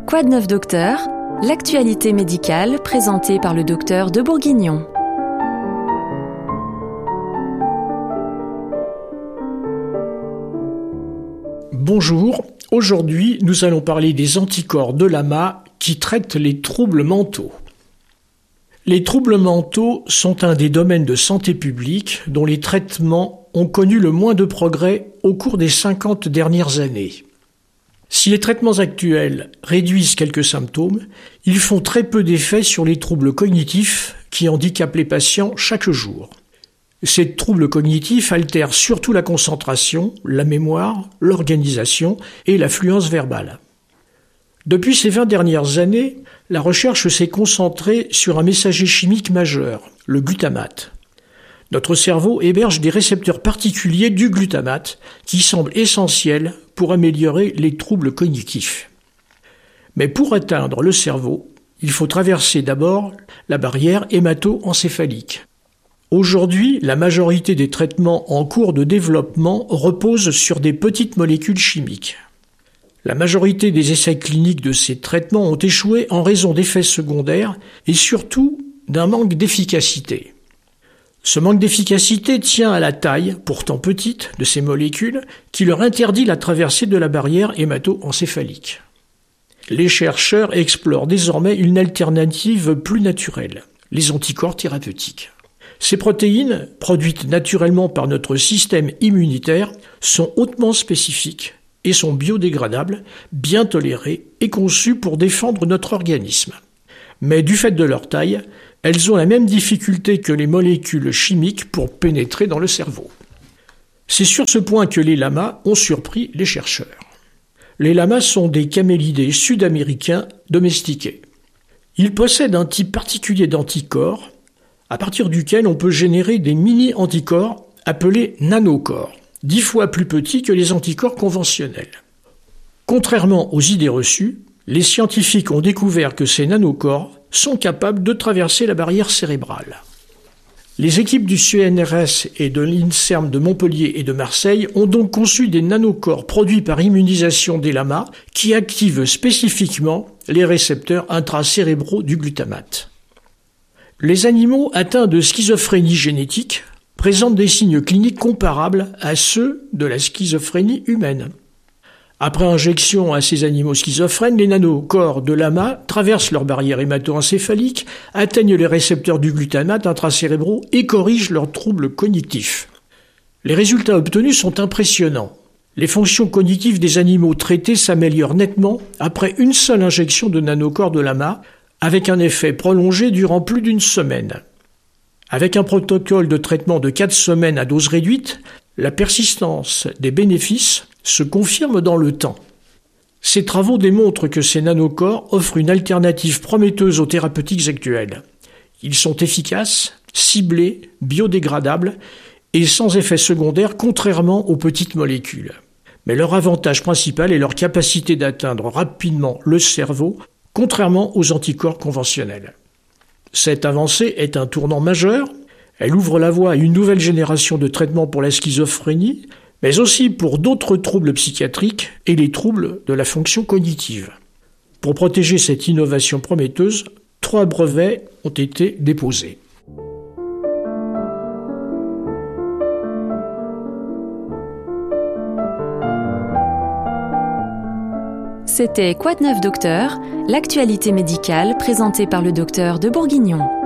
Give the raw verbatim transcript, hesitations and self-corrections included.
Quoi de neuf docteur? L'actualité médicale présentée par le docteur de Bourguignon. Bonjour, aujourd'hui nous allons parler des anticorps de l'A M A qui traitent les troubles mentaux. Les troubles mentaux sont un des domaines de santé publique dont les traitements ont connu le moins de progrès au cours des cinquante dernières années. Si les traitements actuels réduisent quelques symptômes, ils font très peu d'effet sur les troubles cognitifs qui handicapent les patients chaque jour. Ces troubles cognitifs altèrent surtout la concentration, la mémoire, l'organisation et l'affluence verbale. Depuis ces vingt dernières années, la recherche s'est concentrée sur un messager chimique majeur, le glutamate. Notre cerveau héberge des récepteurs particuliers du glutamate qui semblent essentiels pour améliorer les troubles cognitifs. Mais pour atteindre le cerveau, il faut traverser d'abord la barrière hémato-encéphalique. Aujourd'hui, la majorité des traitements en cours de développement reposent sur des petites molécules chimiques. La majorité des essais cliniques de ces traitements ont échoué en raison d'effets secondaires et surtout d'un manque d'efficacité. Ce manque d'efficacité tient à la taille, pourtant petite, de ces molécules qui leur interdit la traversée de la barrière hémato-encéphalique. Les chercheurs explorent désormais une alternative plus naturelle, les anticorps thérapeutiques. Ces protéines, produites naturellement par notre système immunitaire, sont hautement spécifiques et sont biodégradables, bien tolérées et conçues pour défendre notre organisme. Mais du fait de leur taille, elles ont la même difficulté que les molécules chimiques pour pénétrer dans le cerveau. C'est sur ce point que les lamas ont surpris les chercheurs. Les lamas sont des camélidés sud-américains domestiqués. Ils possèdent un type particulier d'anticorps, à partir duquel on peut générer des mini-anticorps appelés nanocorps, dix fois plus petits que les anticorps conventionnels. Contrairement aux idées reçues, les scientifiques ont découvert que ces nanocorps sont capables de traverser la barrière cérébrale. Les équipes du C N R S et de l'INSERM de Montpellier et de Marseille ont donc conçu des nanocorps produits par immunisation des lamas qui activent spécifiquement les récepteurs intracérébraux du glutamate. Les animaux atteints de schizophrénie génétique présentent des signes cliniques comparables à ceux de la schizophrénie humaine. Après injection à ces animaux schizophrènes, les nanocorps de l'A M A traversent leur barrière hémato-encéphalique, atteignent les récepteurs du glutamate intracérébraux et corrigent leurs troubles cognitifs. Les résultats obtenus sont impressionnants. Les fonctions cognitives des animaux traités s'améliorent nettement après une seule injection de nanocorps de l'A M A, avec un effet prolongé durant plus d'une semaine. Avec un protocole de traitement de quatre semaines à dose réduite, la persistance des bénéfices se confirme dans le temps. Ces travaux démontrent que ces nanocorps offrent une alternative prometteuse aux thérapeutiques actuelles. Ils sont efficaces, ciblés, biodégradables et sans effet secondaire contrairement aux petites molécules. Mais leur avantage principal est leur capacité d'atteindre rapidement le cerveau, contrairement aux anticorps conventionnels. Cette avancée est un tournant majeur. Elle ouvre la voie à une nouvelle génération de traitements pour la schizophrénie, mais aussi pour d'autres troubles psychiatriques et les troubles de la fonction cognitive. Pour protéger cette innovation prometteuse, trois brevets ont été déposés. C'était Quoi de neuf docteur? L'actualité médicale présentée par le docteur de Bourguignon.